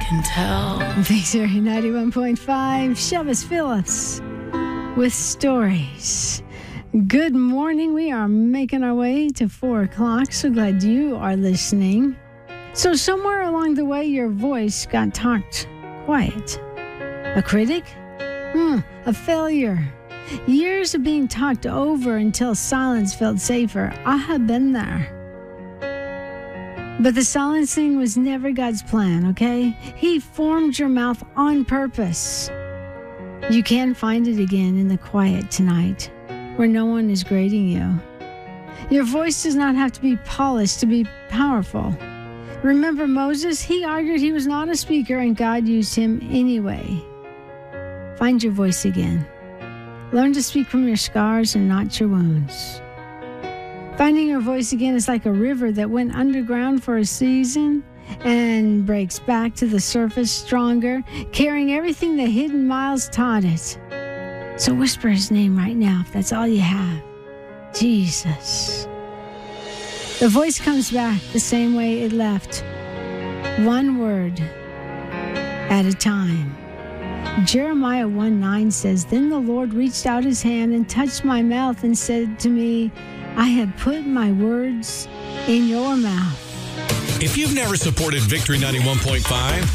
can tell. Victory 91.5, Chevis Phillips with Stories. Good morning. We are making our way to 4 o'clock. So glad you are listening. So somewhere along the way, your voice got talked quiet. A critic? A failure. Years of being talked over until silence felt safer. I have been there. But the silencing was never God's plan, okay? He formed your mouth on purpose. You can find it again in the quiet tonight, where no one is grading you. Your voice does not have to be polished to be powerful. Remember Moses? He argued he was not a speaker, and God used him anyway. Find your voice again. Learn to speak from your scars and not your wounds. Finding your voice again is like a river that went underground for a season and breaks back to the surface stronger, carrying everything the hidden miles taught it. So whisper his name right now if that's all you have. Jesus. The voice comes back the same way it left. One word at a time. Jeremiah 1:9 says, Then the Lord reached out his hand and touched my mouth and said to me, I have put my words in your mouth. If you've never supported Victory 91.5,